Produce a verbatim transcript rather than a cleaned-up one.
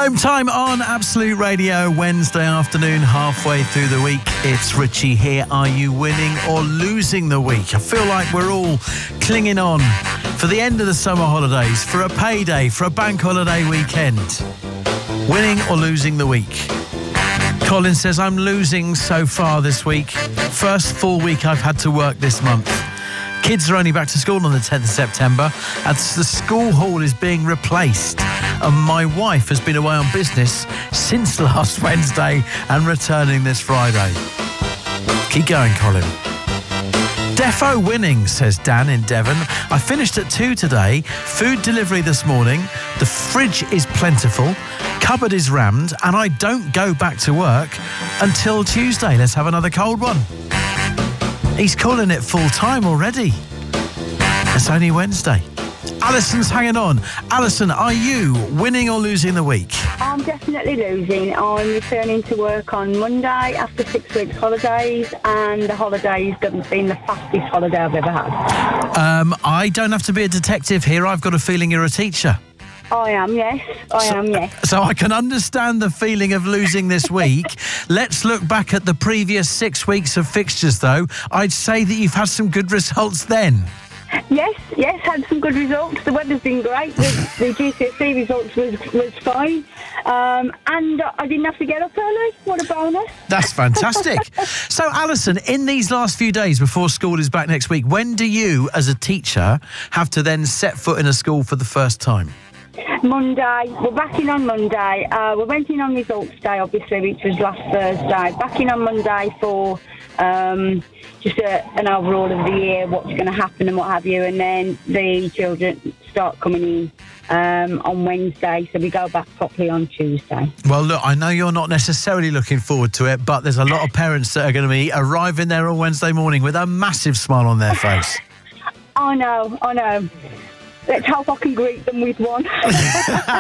Home time on Absolute Radio, Wednesday afternoon, halfway through the week. It's Richie here. Are you winning or losing the week? I feel like we're all clinging on for the end of the summer holidays, for a payday, for a bank holiday weekend. Winning or losing the week? Colin says, I'm losing so far this week. First full week I've had to work this month. Kids are only back to school on the tenth of September, and the school hall is being replaced. And my wife has been away on business since last Wednesday and returning this Friday. Keep going, Colin. Defo winning, says Dan in Devon. I finished at two today. Food delivery this morning. The fridge is plentiful. Cupboard is rammed. And I don't go back to work until Tuesday. Let's have another cold one. He's calling it full time already. It's only Wednesday. Alison's hanging on. Alison, are you winning or losing the week? I'm definitely losing. I'm returning to work on Monday after six weeks holidays, and the holidays haven't been the fastest holiday I've ever had. Um, I don't have to be a detective here. I've got a feeling you're a teacher. I am, yes. I so, am, yes. So I can understand the feeling of losing this week. Let's look back at the previous six weeks of fixtures, though. I'd say that you've had some good results then. Yes, yes, had some good results. The weather's been great. The, the G C S E results was, was fine. Um, and I didn't have to get up early. What a bonus. That's fantastic. So, Alison, in these last few days before school is back next week, when do you, as a teacher, have to then set foot in a school for the first time? Monday. We're back in on Monday. Uh, we went in on results day, obviously, which was last Thursday. Back in on Monday for um, just a, an overall of the year, what's going to happen and what have you. And then the children start coming in um, on Wednesday, so we go back properly on Tuesday. Well, look, I know you're not necessarily looking forward to it, but there's a lot of parents that are going to be arriving there on Wednesday morning with a massive smile on their face. I know, I know. Let's hope I can greet them with one.